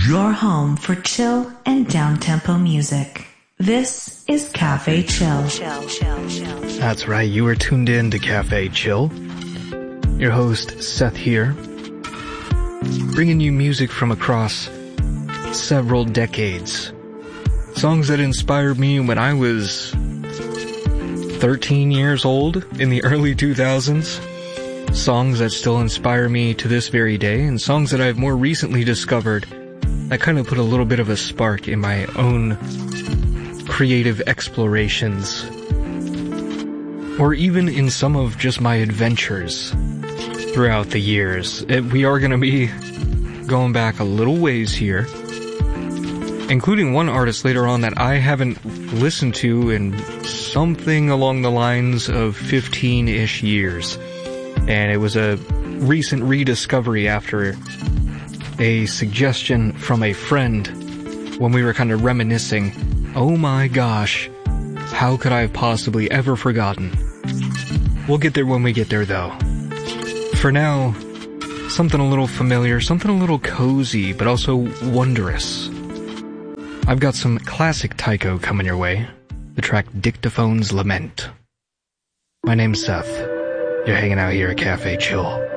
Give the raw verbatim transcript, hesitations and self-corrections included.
your home for chill and down-tempo music. This is Cafe Chill. That's right, you are tuned in to Cafe Chill. Your host, Seth here, bringing you music from across several decades. Songs that inspired me when I was thirteen years old in the early two thousands. Songs that still inspire me to this very day, and songs that I've more recently discovered that kind of put a little bit of a spark in my own creative explorations, or even in some of just my adventures throughout the years. It, we are going to be going back a little ways here, including one artist later on that I haven't listened to in something along the lines of fifteen-ish years. And it was a recent rediscovery after a suggestion from a friend when we were kind of reminiscing. Oh my gosh, how could I have possibly ever forgotten? We'll get there when we get there though. For now, something a little familiar, something a little cozy, but also wondrous. I've got some classic Tycho coming your way. The track Dictaphone's Lament. My name's Seth. You're hanging out here at Cafe Chill.